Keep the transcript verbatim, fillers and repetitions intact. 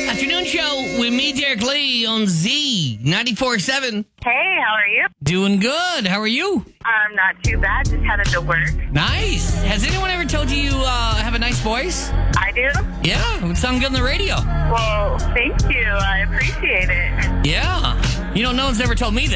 Afternoon show with me, Derek Lee, on Z ninety-four point seven. Hey, how are you? Doing good. How are you? Um, not too bad. Just headed to work. Nice. Has anyone ever told you you uh, have a nice voice? I do? Yeah, it would sound good on the radio. Well, thank you. I appreciate it. Yeah. You know, no one's ever told me that.